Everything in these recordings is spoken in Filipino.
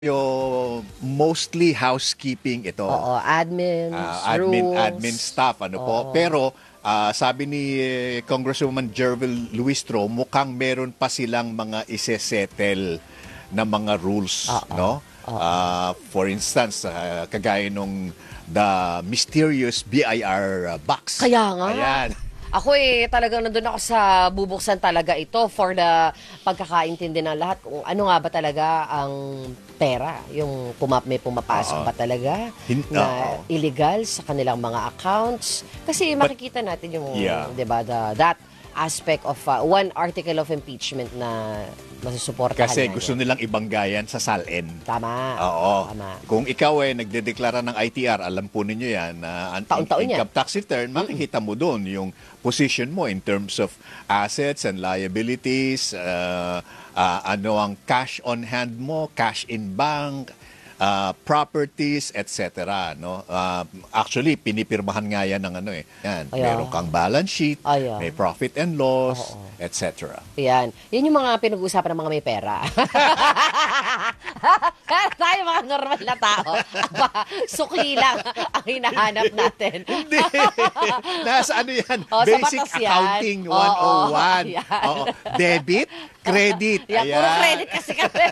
mostly housekeeping ito. Oo, Admin rules. staff ano po. Oo. Pero sabi ni Congresswoman Jervil Luistro, mukhang meron pa silang mga isesettle na mga rules, Oo. no? For instance, kagaya nung the mysterious BIR box. Kaya nga. Ayan. Ako talagang nandun ako sa bubuksan talaga ito for the pagkakaintindi ng lahat kung ano nga ba talaga ang pera. Yung may pumapasok ba talaga na illegal sa kanilang mga accounts. Kasi makikita natin yung, di ba, that aspect of one article of impeachment na masusuportahan Kasi natin. gusto nilang ibanggayan sa SALN. Tama. Oo. Tama. Kung ikaw nagdedeklara ng ITR, alam po ninyo yan, Taon-taon yan. income tax return, makikita mo doon yung position mo in terms of assets and liabilities, ano ang cash on hand mo, cash in bank, properties, etc. No? Actually, pinipirmahan nga yan ng ano Yan. Meron kang balance sheet, may profit and loss, etc. Yan. Yan yung mga pinag-uusapan ng mga may pera. Kaya tayo mga normal na tao, sukli lang ang hinahanap natin. Hindi. Nasa ano yan? sa Basic batas yan. Accounting 101. Oo. Debit, credit. Yan, puro credit kasi kami.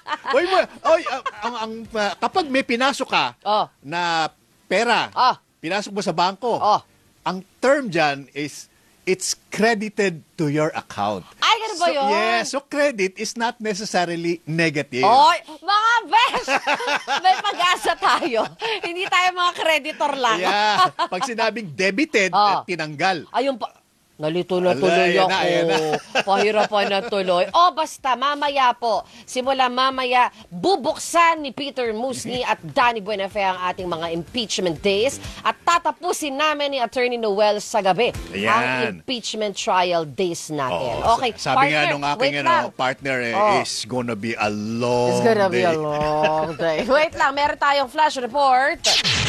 Kapag may pinasok ka na pera, pinasok mo sa bangko, ang term dyan is it's credited to your account. Ay, ganun ba yun? So credit is not necessarily negative. Oy, mga besh! May pag-asa tayo. Hindi tayo mga creditor lang. Yeah. Pag sinabing debited, tinanggal. Ayun pa. Nalito na tuloy ako. Pahirapan na tuloy. Basta, mamaya po. Simula mamaya, bubuksan ni Peter Musni at Danny Buenafe ang ating mga impeachment days at tatapusin namin ni Attorney Noel sa gabi ang impeachment trial days natin. Okay, sabi partner, nga nung aking partner, is gonna be a long It's gonna be day. a long day. Wait lang, meron tayong flash report.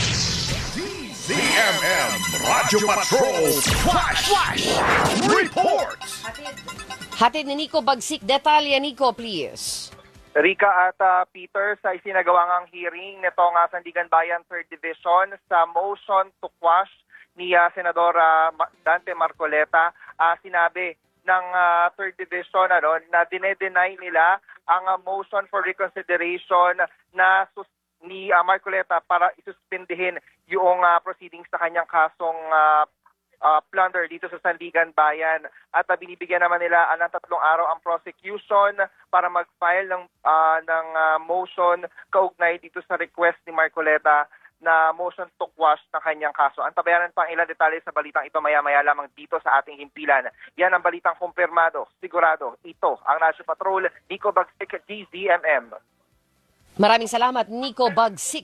DZMM Radyo Patrol Flash Reports. Hatid ni Nico Bagsik. Detalye, Nico, please. Rika at Peter, sa isinagawang hearing nitong Sandigan Bayan 3rd Division sa motion to quash ni Senadora Dante Marcoleta, sinabi ng 3rd Division na dinedenay nila ang motion for reconsideration na ni Marcoleta para isuspendihin yung proceedings sa kanyang kasong plunder dito sa Sandigan Bayan. At binibigyan naman nila ng 3 araw ang prosecution para mag-file ng motion kaugnay dito sa request ni Marcoleta na motion to quash ng kanyang kaso. Antabayanan pa ang ilang detalye sa balitang ito maya-maya lamang dito sa ating himpilan. Yan ang balitang kumpirmado, sigurado. Ito ang National Patrol, Nico Bagsik, DZMM. Maraming salamat, Nico Bagsik.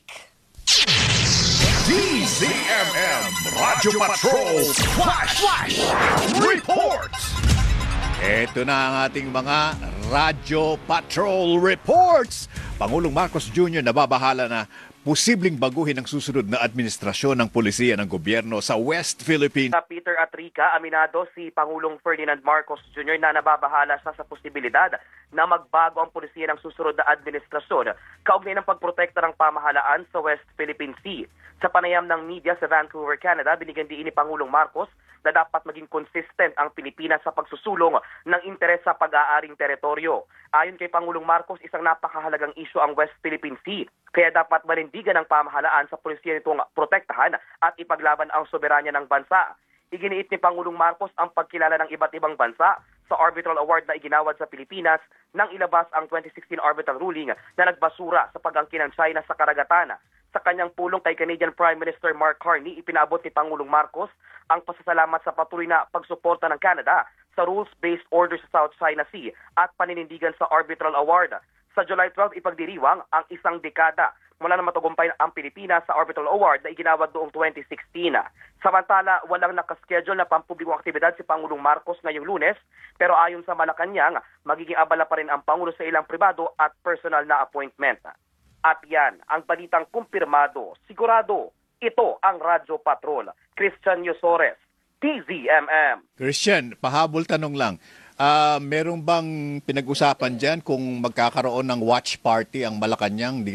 DZMM Radyo Patrol Flash Reports. Ito na ang ating mga Radyo Patrol Reports. Pangulong Marcos Jr. nababahala na posibleng baguhin ang susunod na administrasyon ng pulisiya ng gobyerno sa West Philippines. Peter at Rika, aminado si Pangulong Ferdinand Marcos Jr. na nababahala sa posibilidad na magbago ang pulisiya ng susunod na administrasyon kaugnay ng pagprotekta ng pamahalaan sa West Philippine Sea. Sa panayam ng media sa Vancouver, Canada, binigyan din ni Pangulong Marcos na dapat maging consistent ang Pilipinas sa pagsusulong ng interes sa pag-aaring teritoryo. Ayon kay Pangulong Marcos, isang napakahalagang isyu ang West Philippine Sea, kaya dapat manindigan ng pamahalaan sa pulisiya nitong protektahan at ipaglaban ang soberanya ng bansa. Iginiit ni Pangulong Marcos ang pagkilala ng iba't ibang bansa sa arbitral award na iginawad sa Pilipinas nang ilabas ang 2016 arbitral ruling na nagbasura sa pag-angkin ng China sa karagatan. Sa kanyang pulong kay Canadian Prime Minister Mark Carney, ipinaabot ni Pangulong Marcos ang pasasalamat sa patuloy na pagsuporta ng Canada sa rules-based order sa South China Sea at paninindigan sa arbitral award. Sa July 12, ipagdiriwang ang isang dekada mula na matagumpay ang Pilipinas sa arbitral award na iginawad noong 2016. Samantala, walang nakaschedule na pampublikong aktibidad si Pangulong Marcos ngayong Lunes, pero ayon sa Malacanang, magiging abala pa rin ang Pangulo sa ilang pribado at personal na appointment. At yan, ang balitang kumpirmado, sigurado, ito ang Radyo Patrol. Christian Yosores, DZMM. Christian, pahabol tanong lang. Meron bang pinag-usapan dyan kung magkakaroon ng watch party ang Malacanang